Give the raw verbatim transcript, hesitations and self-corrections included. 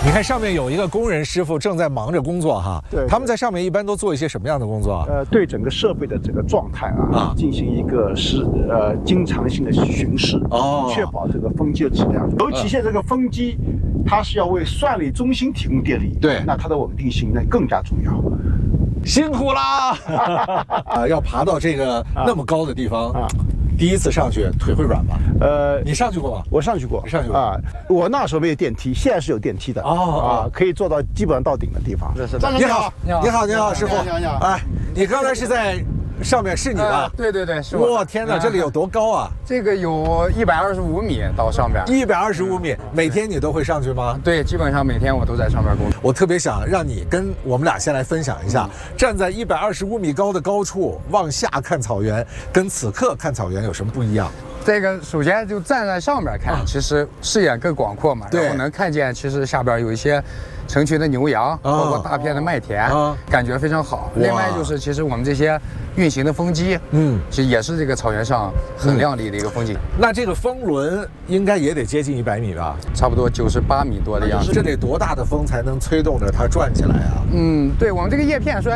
你看上面有一个工人师傅正在忙着工作哈， 对， 他们在上面一般都做一些什么样的工作啊？ 呃，对整个设备的这个状态啊，啊进行一个是呃经常性的巡视，哦，确保这个风机的质量。尤其现在这个风机，它是要为算力中心提供电力， 对， 那它的稳定性那更加重要。 辛苦啦！啊，要爬到这个那么高的地方啊。第一次上去腿会软吗？呃，你上去过吗？ 我上去过， 你上去过啊。我那时候没有电梯，现在是有电梯的哦啊，可以做到基本上到顶的地方。 是的。你好，你好，你好，你好，师傅。 你好，你好。 哎，你刚才是在上面是你吧？ 对对对，是我。 哇，天哪，这里有多高啊？ 这个有一百二十五米到上边。 一百二十五米，每天你都会上去吗？ 对，基本上每天我都在上面工作。 我特别想让你跟我们俩先来分享一下，站在一百二十五米高的高处往下看草原，跟此刻看草原有什么不一样？ 这个首先就站在上面看，啊、其实视野更广阔嘛，然后能看见其实下边有一些成群的牛羊，啊、包括大片的麦田，啊、感觉非常好。另外就是其实我们这些运行的风机，嗯，其实也是这个草原上很亮丽的一个风景。 嗯、那这个风轮应该也得接近一百米吧？ 差不多九十八米多的样子。 这得多大的风才能催动着它转起来啊？ 嗯，对我们这个叶片虽然。